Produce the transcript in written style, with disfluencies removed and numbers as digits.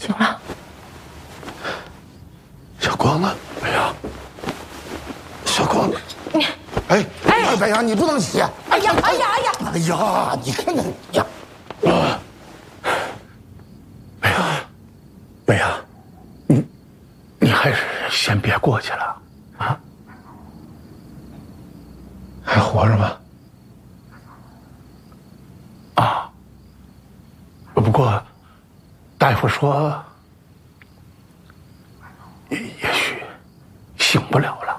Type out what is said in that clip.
醒了。 小光呢？哎呀，小光呢？ 白杨，你不能起！ 哎呀，哎呀，哎呀！ 哎呀，你看看呀！ 北阳，你还是先别过去了啊！还活着吗？啊！不过，大夫说，也许醒不了了。